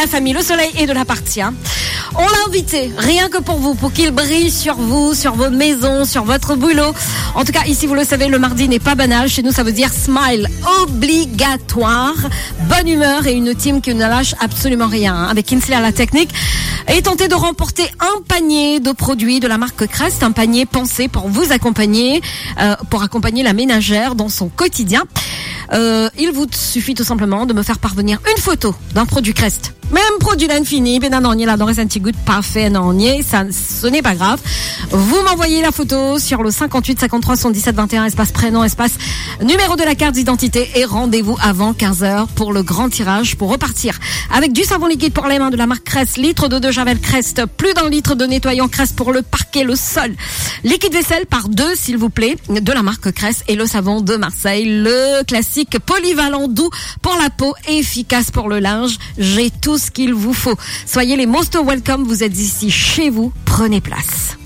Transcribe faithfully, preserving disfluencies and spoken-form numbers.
la famille. Le soleil est de la partie. Hein. On l'a invité, rien que pour vous, pour qu'il brille sur vous, sur vos maisons, sur votre boulot. En tout cas, ici, vous le savez, le mardi n'est pas banal. Chez nous, ça veut dire smile obligatoire, bonne humeur et une team qui ne lâche absolument rien. Hein. Avec Kinsley à la technique. Et tentez de remporter un panier de produits de la marque Crest, un panier pensé pour vous accompagner, euh, pour accompagner la ménagère dans son quotidien. Euh, il vous suffit tout simplement de me faire parvenir une photo d'un produit Crest. Même produit l'infini, ben non, on y est là, dans un petit goût parfait, non, on y est, ça, ce n'est pas grave. Vous m'envoyez la photo sur le cinquante-huit cinquante-trois soixante-dix-sept vingt et un, espace prénom, espace numéro de la carte d'identité et rendez-vous avant quinze heures pour le grand tirage pour repartir avec du savon liquide pour les mains de la marque Crest, litre d'eau de Javel Crest, plus d'un litre de nettoyant Crest pour le parquet, le sol, liquide vaisselle par deux, s'il vous plaît, de la marque Crest et le savon de Marseille, le classique polyvalent doux pour la peau, efficace pour le linge. J'ai tout ce qu'il vous faut. Soyez les most welcome, vous êtes ici chez vous, prenez place.